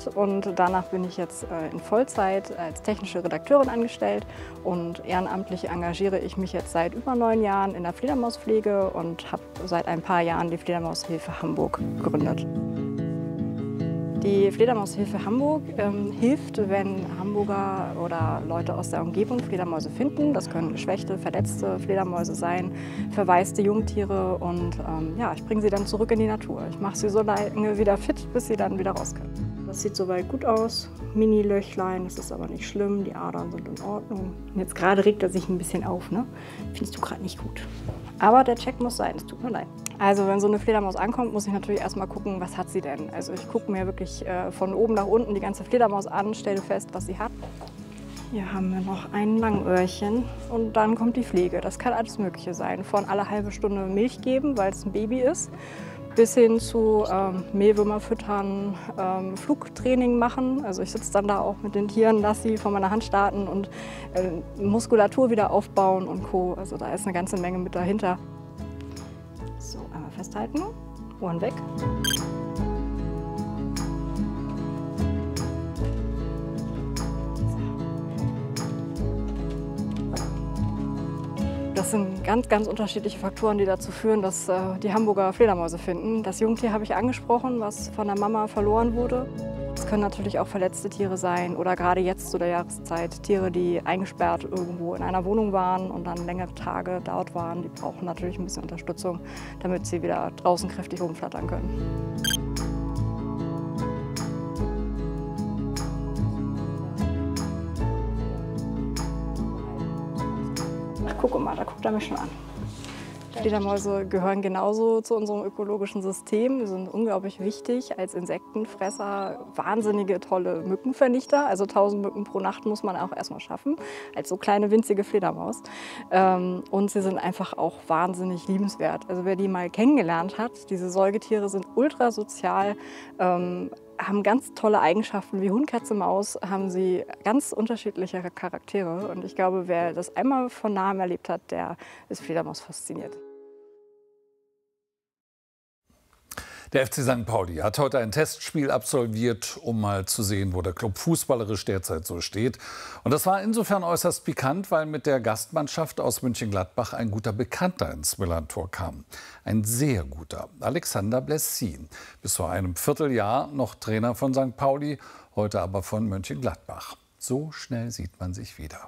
studiert und danach bin ich jetzt in Vollzeit als technische Redakteurin angestellt und ehrenamtlich engagiere ich mich jetzt seit über 9 Jahren in der Fledermauspflege und habe seit ein paar Jahren die Fledermaushilfe Hamburg gegründet. Die Fledermaushilfe Hamburg hilft, wenn Hamburger oder Leute aus der Umgebung Fledermäuse finden. Das können geschwächte, verletzte Fledermäuse sein, verwaiste Jungtiere und ich bringe sie dann zurück in die Natur. Ich mache sie so lange wieder fit, bis sie dann wieder raus können. Das sieht soweit gut aus. Mini-Löchlein, das ist aber nicht schlimm, die Adern sind in Ordnung. Und jetzt gerade regt er sich ein bisschen auf, ne? Findest du gerade nicht gut. Aber der Check muss sein, es tut mir leid. Also wenn so eine Fledermaus ankommt, muss ich natürlich erstmal gucken, was hat sie denn. Also ich gucke mir wirklich von oben nach unten die ganze Fledermaus an, stelle fest, was sie hat. Hier haben wir noch ein Langöhrchen und dann kommt die Pflege. Das kann alles Mögliche sein. Von alle halbe Stunde Milch geben, weil es ein Baby ist, bis hin zu Mehlwürmer füttern, Flugtraining machen. Also ich sitze dann da auch mit den Tieren, lasse sie von meiner Hand starten und Muskulatur wieder aufbauen und Co. Also da ist eine ganze Menge mit dahinter. So, einmal festhalten, Ohren weg. Das sind ganz, ganz unterschiedliche Faktoren, die dazu führen, dass die Hamburger Fledermäuse finden. Das Jungtier habe ich angesprochen, was von der Mama verloren wurde. Es können natürlich auch verletzte Tiere sein oder gerade jetzt zu der Jahreszeit Tiere, die eingesperrt irgendwo in einer Wohnung waren und dann längere Tage dort waren. Die brauchen natürlich ein bisschen Unterstützung, damit sie wieder draußen kräftig rumflattern können. Guck mal, da guckt er mich schon an. Fledermäuse gehören genauso zu unserem ökologischen System. Sie sind unglaublich wichtig als Insektenfresser, wahnsinnige, tolle Mückenvernichter. Also 1000 Mücken pro Nacht muss man auch erstmal schaffen, als so kleine, winzige Fledermaus. Und sie sind einfach auch wahnsinnig liebenswert. Also wer die mal kennengelernt hat, diese Säugetiere sind ultra sozial, haben ganz tolle Eigenschaften wie Hund, Katze, Maus, haben sie ganz unterschiedliche Charaktere. Und ich glaube, wer das einmal von nahem erlebt hat, der ist Fledermaus fasziniert. Der FC St. Pauli hat heute ein Testspiel absolviert, um mal zu sehen, wo der Club fußballerisch derzeit so steht. Und das war insofern äußerst pikant, weil mit der Gastmannschaft aus Mönchengladbach ein guter Bekannter ins Millerntor kam. Ein sehr guter, Alexander Blessin. Bis vor einem Vierteljahr noch Trainer von St. Pauli, heute aber von Mönchengladbach. So schnell sieht man sich wieder.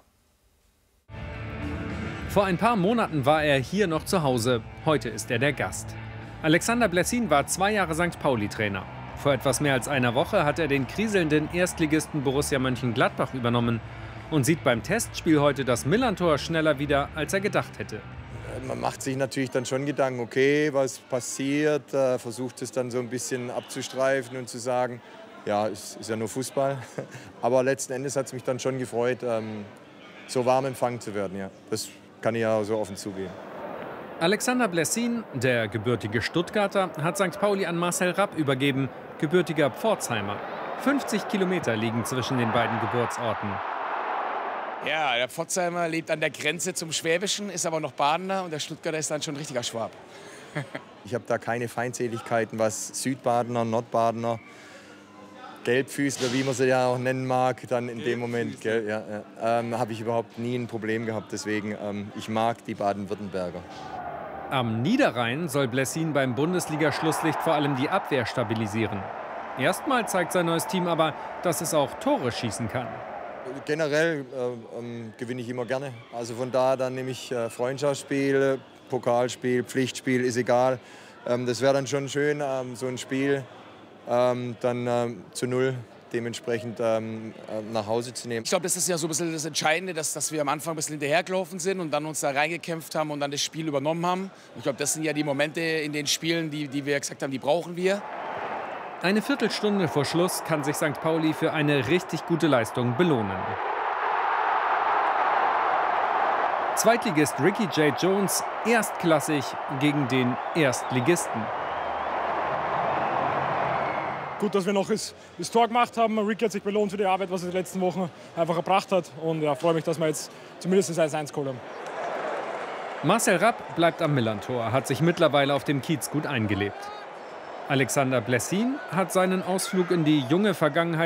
Vor ein paar Monaten war er hier noch zu Hause. Heute ist er der Gast. Alexander Blessin war 2 Jahre St. Pauli-Trainer. Vor etwas mehr als einer Woche hat er den kriselnden Erstligisten Borussia Mönchengladbach übernommen und sieht beim Testspiel heute das Millerntor schneller wieder, als er gedacht hätte. Man macht sich natürlich dann schon Gedanken, okay, was passiert, versucht es dann so ein bisschen abzustreifen und zu sagen, ja, es ist ja nur Fußball. Aber letzten Endes hat es mich dann schon gefreut, so warm empfangen zu werden. Ja. Das kann ich ja so offen zugeben. Alexander Blessin, der gebürtige Stuttgarter, hat St. Pauli an Marcel Rapp übergeben, gebürtiger Pforzheimer. 50 Kilometer liegen zwischen den beiden Geburtsorten. Ja, der Pforzheimer lebt an der Grenze zum Schwäbischen, ist aber noch Badener und der Stuttgarter ist dann schon ein richtiger Schwab. Ich habe da keine Feindseligkeiten, was Südbadener, Nordbadener, Gelbfüßler, wie man sie ja auch nennen mag, dann in dem Moment, habe ich überhaupt nie ein Problem gehabt. Deswegen, ich mag die Baden-Württemberger. Am Niederrhein soll Blessin beim Bundesliga-Schlusslicht vor allem die Abwehr stabilisieren. Erstmal zeigt sein neues Team aber, dass es auch Tore schießen kann. Generell gewinne ich immer gerne. Also von da dann nehme ich Freundschaftsspiel, Pokalspiel, Pflichtspiel, ist egal. Das wäre dann schon schön, so ein Spiel dann zu 0 dementsprend nach Hause zu nehmen. Ich glaube, das ist ja so ein bisschen das Entscheidende, dass wir am Anfang ein bisschen hinterhergelaufen sind und dann uns da reingekämpft haben und dann das Spiel übernommen haben. Ich glaube, das sind ja die Momente in den Spielen, die wir gesagt haben, die brauchen wir. Eine Viertelstunde vor Schluss kann sich St. Pauli für eine richtig gute Leistung belohnen. Zweitligist Ricky J. Jones erstklassig gegen den Erstligisten. Gut, dass wir noch das Tor gemacht haben. Ricky hat sich belohnt für die Arbeit, was er die letzten Wochen einfach erbracht hat. Und ja, freue mich, dass wir jetzt zumindest das 1-1 geholt haben. Marcel Rapp bleibt am Millerntor, hat sich mittlerweile auf dem Kiez gut eingelebt. Alexander Blessin hat seinen Ausflug in die junge Vergangenheit